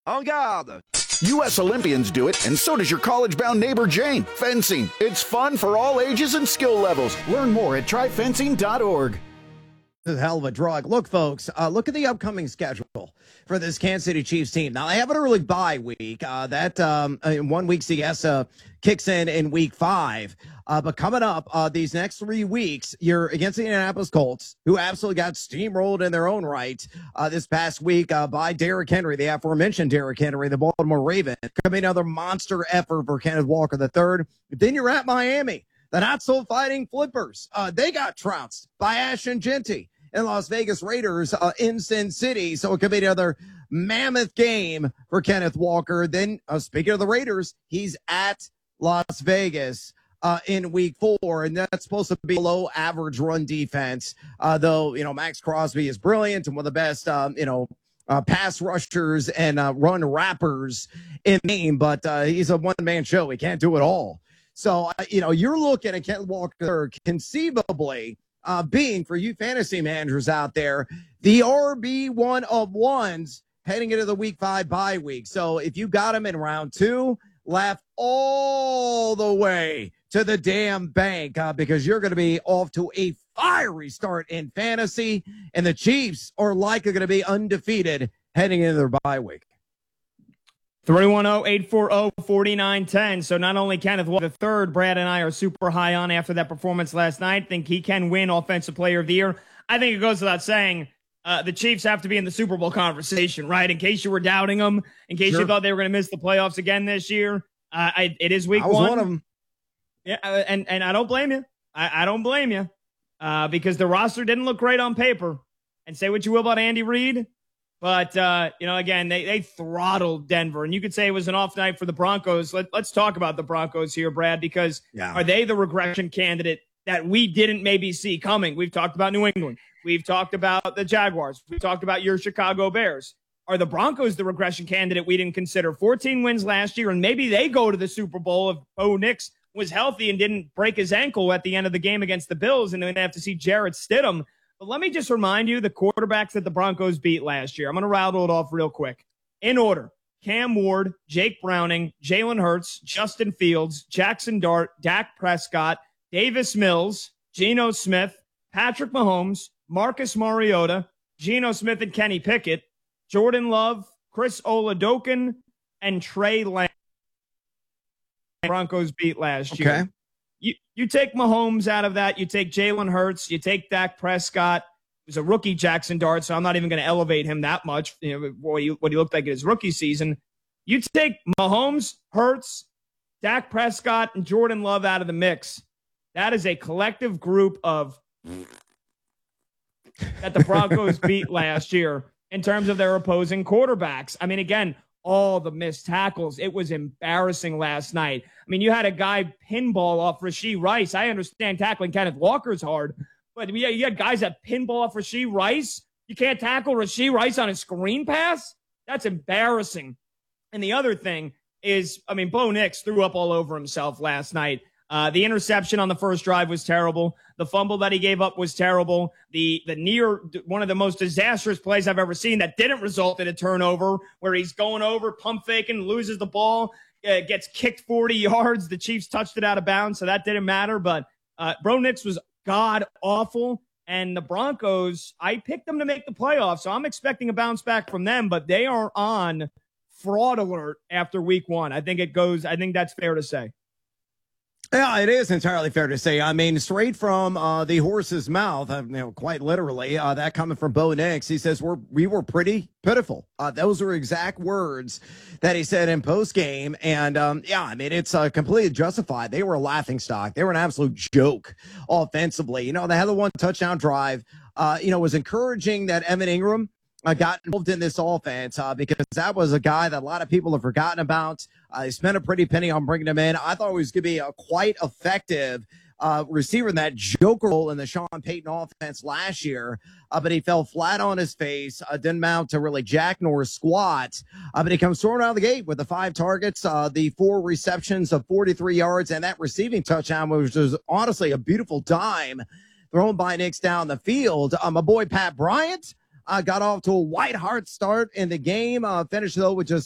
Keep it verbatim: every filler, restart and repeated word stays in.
En garde! U S Olympians do it, and so does your college-bound neighbor Jane. Fencing. It's fun for all ages and skill levels. Learn more at try fencing dot org. This is a hell of a drug. Look, folks, uh, look at the upcoming schedule for this Kansas City Chiefs team. Now, they have an early bye week. Uh, that um, in one week, C S uh, kicks in in week five. Uh, but coming up uh, these next three weeks, you're against the Indianapolis Colts, who absolutely got steamrolled in their own right uh, this past week uh, by Derrick Henry, the aforementioned Derrick Henry, the Baltimore Raven. Could be another monster effort for Kenneth Walker the third. Then you're at Miami. The not-so-fighting Flippers. Uh, they got trounced by Ashton Genty and Las Vegas Raiders uh, in Sin City. So it could be another mammoth game for Kenneth Walker. Then, uh, speaking of the Raiders, he's at Las Vegas uh, in week four, and that's supposed to be a low-average run defense, uh, though, you know, Max Crosby is brilliant and one of the best, um, you know, uh, pass rushers and uh, run wrappers in the game, but uh, he's a one-man show. He can't do it all. So, uh, you know, you're looking at Kenneth Walker conceivably Uh, being, for you fantasy managers out there, the R B one of ones heading into the week five bye week. So if you got him in round two, laugh all the way to the damn bank uh, because you're going to be off to a fiery start in fantasy, and the Chiefs are likely going to be undefeated heading into their bye week. three one zero, eight four zero, four nine one zero. So not only Kenneth Walker the third, Brad and I are super high on after that performance last night. Think he can win Offensive Player of the Year. I think it goes without saying uh, the Chiefs have to be in the Super Bowl conversation, right? In case you were doubting them, in case sure. you thought they were going to miss the playoffs again this year. Uh, I, it is week I was one. one of them. Yeah, and, and I don't blame you. I, I don't blame you uh, because the roster didn't look great on paper. And say what you will about Andy Reid. But, uh, you know, again, they, they throttled Denver. And you could say it was an off night for the Broncos. Let, let's talk about the Broncos here, Brad, because yeah. are they the regression candidate that we didn't maybe see coming? We've talked about New England. We've talked about the Jaguars. We've talked about your Chicago Bears. Are the Broncos the regression candidate we didn't consider? fourteen wins last year, and maybe they go to the Super Bowl if Bo Nix was healthy and didn't break his ankle at the end of the game against the Bills, and then they have to see Jarrett Stidham. But let me just remind you the quarterbacks that the Broncos beat last year. I'm going to rattle it off real quick. In order: Cam Ward, Jake Browning, Jalen Hurts, Justin Fields, Jackson Dart, Dak Prescott, Davis Mills, Geno Smith, Patrick Mahomes, Marcus Mariota, Geno Smith and Kenny Pickett, Jordan Love, Chris Oladokun, and Trey Lance. Broncos beat last okay. year. You you take Mahomes out of that. You take Jalen Hurts. You take Dak Prescott. He was a rookie Jackson Dart, so I'm not even going to elevate him that much. You know, what he, what he looked like in his rookie season. You take Mahomes, Hurts, Dak Prescott, and Jordan Love out of the mix. That is a collective group of that the Broncos beat last year in terms of their opposing quarterbacks. I mean, again, all the missed tackles. It was embarrassing last night. I mean, you had a guy pinball off Rashee Rice. I understand tackling Kenneth Walker's hard, but you had guys that pinball off Rashee Rice. You can't tackle Rashee Rice on a screen pass? That's embarrassing. And the other thing is, I mean, Bo Nix threw up all over himself last night. Uh, the interception on the first drive was terrible. The fumble that he gave up was terrible. The the near one of the most disastrous plays I've ever seen that didn't result in a turnover, where he's going over, pump faking, loses the ball, uh, gets kicked forty yards. The Chiefs touched it out of bounds, so that didn't matter. But uh, Bo Nix was god awful. And the Broncos, I picked them to make the playoffs, so I'm expecting a bounce back from them. But they are on fraud alert after week one. I think it goes. I think that's fair to say. Yeah, it is entirely fair to say. I mean, straight from uh, the horse's mouth, uh, you know, quite literally, uh, that coming from Bo Nix. He says, we're, we were pretty pitiful. Uh, those are exact words that he said in postgame. And, um, yeah, I mean, it's uh, completely justified. They were a laughingstock. They were an absolute joke offensively. You know, they had the one touchdown drive. Uh, you know, it was encouraging that Evan Ingram Uh, got involved in this offense uh, because that was a guy that a lot of people have forgotten about. Uh, they spent a pretty penny on bringing him in. I thought he was going to be a quite effective uh, receiver in that joker role in the Sean Payton offense last year, uh, but he fell flat on his face, uh, didn't mount to really jack nor squat, uh, but he comes storming out of the gate with the five targets, uh, the four receptions of forty-three yards, and that receiving touchdown, which was honestly a beautiful dime thrown by Nix down the field. Uh, my boy Pat Bryant Uh, got off to a white hart start in the game. Uh, finished, though, with just